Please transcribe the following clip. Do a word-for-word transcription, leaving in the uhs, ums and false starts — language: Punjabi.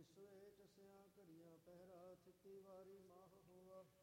ਵਿਸਵੇ ਚਸਿਆ ਘੜੀਆਂ ਪਹਿਰਾ ਥਿੱਤੀ ਵਾਰੀ ਮਾਹ ਹੋਆ